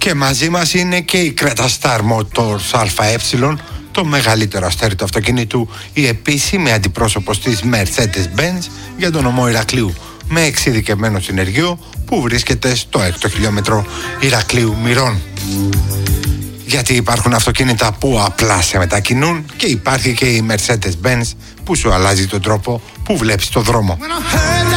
Και μαζί μας είναι και η Creta Star Motors ΑΕ, το μεγαλύτερο αστέρι αυτοκίνητου, η επίσημη αντιπρόσωπος της Mercedes-Benz για τον ομό Ηρακλείου, με εξειδικευμένο συνεργείο που βρίσκεται στο 6ο χιλιόμετρο Ηρακλείου Μυρών. Γιατί υπάρχουν αυτοκίνητα που απλά σε μετακινούν και υπάρχει και η Mercedes-Benz που σου αλλάζει τον τρόπο που βλέπεις το δρόμο.